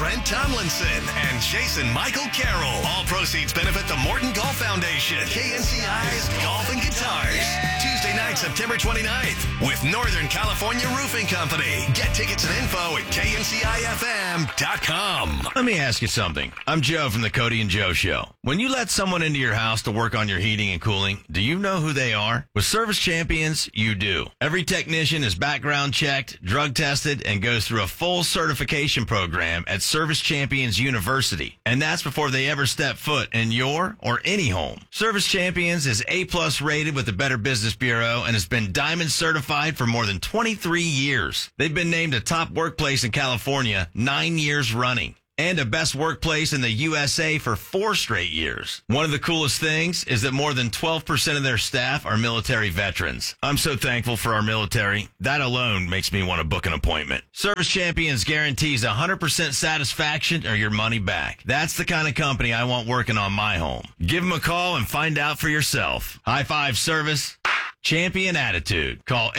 Trent Tomlinson and Jason Michael Carroll. All proceeds benefit the Morton Golf Foundation, KNCI's Golf and Guitars. Tuesday night, September 29th, with Northern California Roofing Company. Get tickets and info at KNCIFM.com. Let me ask you something. I'm Joe from the Cody and Joe Show. When you let someone into your house to work on your heating and cooling, do you know who they are? With Service Champions, you do. Every technician is background checked, drug tested, and goes through a full certification program at Service Champions University. And that's before they ever step foot in your or any home. Service Champions is A+ rated with the Better Business Bureau and has been Diamond certified for more than 23 years. They've been named a top workplace in California 9 years running, and a best workplace in the USA for 4 straight years. One of the coolest things is that more than 12% of their staff are military veterans. I'm so thankful for our military. That alone makes me want to book an appointment. Service Champions guarantees 100% satisfaction or your money back. That's the kind of company I want working on my home. Give them a call and find out for yourself. High Five Service. Champion Attitude. Call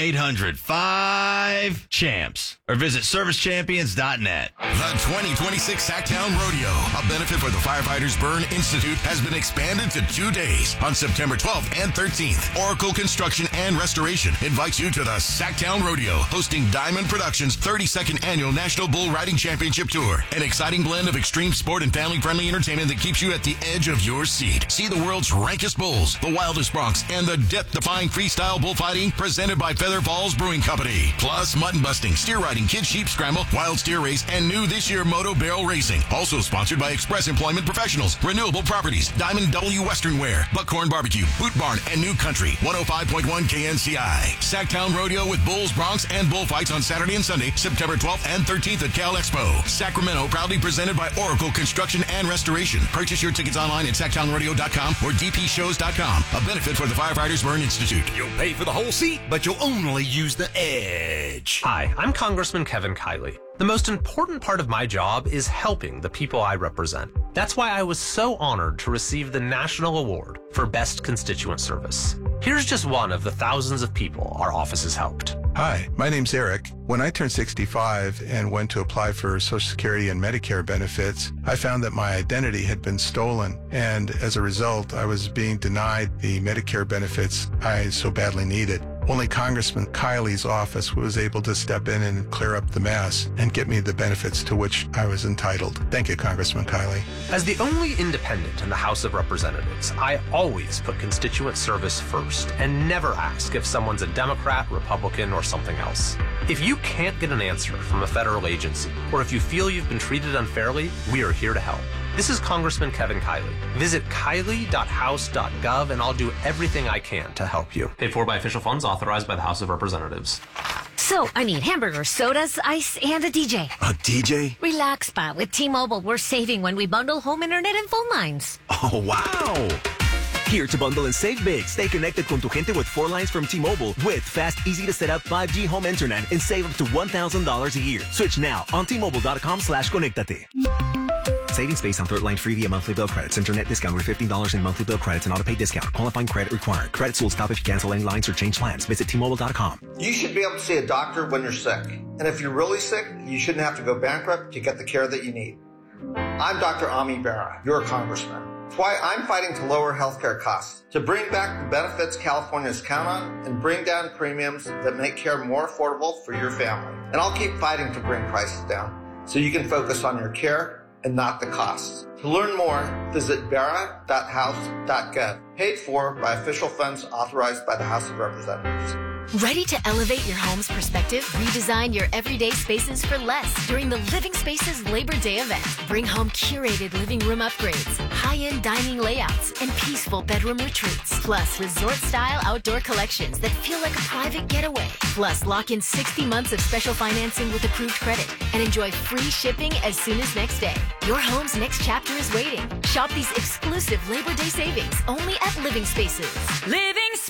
800-5-CHAMPS or visit servicechampions.net. The 2026 Sacktown Rodeo, a benefit for the Firefighters Burn Institute, has been expanded to 2 days on September 12th and 13th. Oracle Construction and Restoration invites you to the Sacktown Rodeo, hosting Diamond Productions' 32nd Annual National Bull Riding Championship Tour, an exciting blend of extreme sport and family-friendly entertainment that keeps you at the edge of your seat. See the world's rankest bulls, the wildest broncs, and the death-defying freestyle bullfighting presented by Feather Falls Brewing Company. Plus, mutton busting, steer riding, kid sheep scramble, wild steer race, and new this year Moto Barrel Racing. Also sponsored by Express Employment Professionals, Renewable Properties, Diamond W Western Wear, Buckhorn Barbecue, Boot Barn, and New Country. 105.1 KNCI. Sacktown Rodeo with bulls, broncs, and bullfights on Saturday and Sunday, September 12th and 13th at Cal Expo. Sacramento, proudly presented by Oracle Construction and Restoration. Purchase your tickets online at sacktownrodeo.com or dpshows.com. A benefit for the Firefighters Burn Institute. You'll pay for the whole seat, but you'll only use the edge. Hi, I'm Congressman Kevin Kiley. The most important part of my job is helping the people I represent. That's why I was so honored to receive the National Award for Best Constituent Service. Here's just one of the thousands of people our office has helped. Hi, my name's Eric. When I turned 65 and went to apply for Social Security and Medicare benefits, I found that my identity had been stolen, and as a result, I was being denied the Medicare benefits I so badly needed. Only Congressman Kiley's office was able to step in and clear up the mess and get me the benefits to which I was entitled. Thank you, Congressman Kiley. As the only independent in the House of Representatives, I always put constituent service first and never ask if someone's a Democrat, Republican, or something else. If you can't get an answer from a federal agency, or if you feel you've been treated unfairly, we are here to help. This is Congressman Kevin Kiley. Visit kiley.house.gov and I'll do everything I can to help you. Paid for by official funds authorized by the House of Representatives. So, I need hamburgers, sodas, ice, and a DJ. A DJ? Relax, Pa. With T-Mobile, we're saving when we bundle home internet and phone lines. Oh, wow. Here to bundle and save big. Stay connected con tu gente with 4 lines from T-Mobile with fast, easy to set up 5G home internet and save up to $1,000 a year. Switch now on T-Mobile.com/conectate. Savings based on 3rd line free via monthly bill credits. Internet discount with $15 in monthly bill credits and auto-pay discount. Qualifying credit required. Credits will stop if you cancel any lines or change plans. Visit T-Mobile.com. You should be able to see a doctor when you're sick. And if you're really sick, you shouldn't have to go bankrupt to get the care that you need. I'm Dr. Ami Bera, your congressman. That's why I'm fighting to lower healthcare costs, to bring back the benefits Californians count on, and bring down premiums that make care more affordable for your family. And I'll keep fighting to bring prices down so you can focus on your care and not the costs. To learn more, visit bera.house.gov. Paid for by official funds authorized by the House of Representatives. Ready to elevate your home's perspective? Redesign your everyday spaces for less during the Living Spaces Labor Day event. Bring home curated living room upgrades, high-end dining layouts, and peaceful bedroom retreats. Plus, resort-style outdoor collections that feel like a private getaway. Plus, lock in 60 months of special financing with approved credit and enjoy free shipping as soon as next day. Your home's next chapter is waiting. Shop these exclusive Labor Day savings only at Living Spaces. Living Spaces.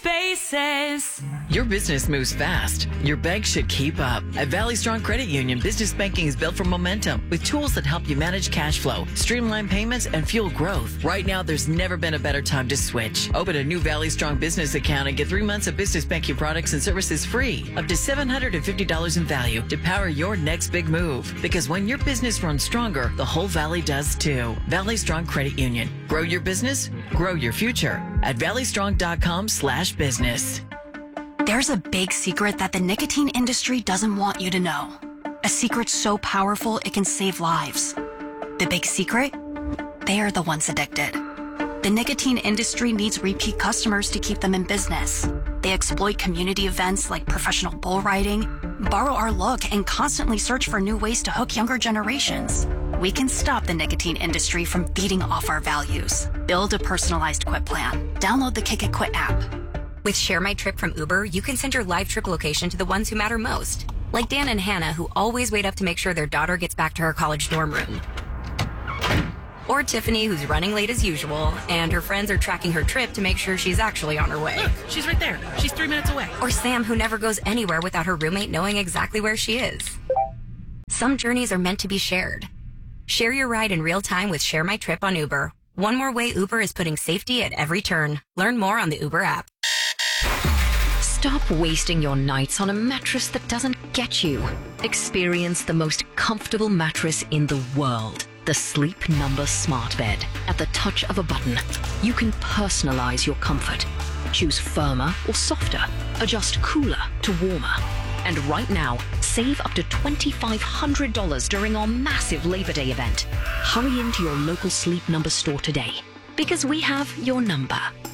Spaces. Your business moves fast. Your bank should keep up. At Valley Strong Credit Union, business banking is built for momentum with tools that help you manage cash flow, streamline payments, and fuel growth. Right now, there's never been a better time to switch. Open a new Valley Strong business account and get 3 months of business banking products and services free, up to $750 in value to power your next big move. Because when your business runs stronger, the whole Valley does too. Valley Strong Credit Union. Grow your business, grow your future at valleystrong.com/business. There's a big secret that the nicotine industry doesn't want you to know. A secret so powerful it can save lives. The big secret? They are the ones addicted. The nicotine industry needs repeat customers to keep them in business. They exploit community events like professional bull riding, borrow our look, and constantly search for new ways to hook younger generations. We can stop the nicotine industry from feeding off our values. Build a personalized quit plan. Download the Kick It Quit app. With Share My Trip from Uber, you can send your live trip location to the ones who matter most. Like Dan and Hannah, who always wait up to make sure their daughter gets back to her college dorm room. Or Tiffany, who's running late as usual, and her friends are tracking her trip to make sure she's actually on her way. Look, she's right there. She's 3 minutes away. Or Sam, who never goes anywhere without her roommate knowing exactly where she is. Some journeys are meant to be shared. Share your ride in real time with Share My Trip on Uber. One more way Uber is putting safety at every turn. Learn more on the Uber app. Stop wasting your nights on a mattress that doesn't get you. Experience the most comfortable mattress in the world. The Sleep Number Smart Bed. At the touch of a button, you can personalize your comfort. Choose firmer or softer. Adjust cooler to warmer. And right now, save up to $2,500 during our massive Labor Day event. Hurry into your local Sleep Number store today, because we have your number.